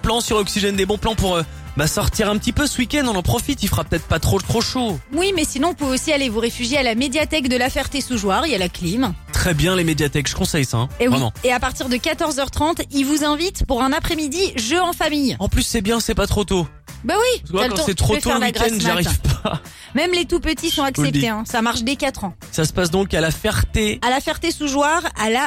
plans sur Oxygène, des bons plans pour sortir un petit peu ce week-end. On en profite, il fera peut-être pas trop chaud. Oui, mais sinon, vous pouvez aussi aller vous réfugier à la médiathèque de La Ferté-sous-Jouarre. Il y a la clim. Très bien les médiathèques, je conseille ça. Hein. Et oui. Vraiment. Et à partir de 14h30, ils vous invitent pour un après-midi jeu en famille. En plus c'est bien, c'est pas trop tôt. Bah oui. Parce que moi, quand c'est trop tôt le week-end, j'arrive pas. Même les tout petits sont acceptés. Hein. Ça marche dès 4 ans. Ça se passe donc à La Ferté. À La Ferté-sous-Jouarre, à la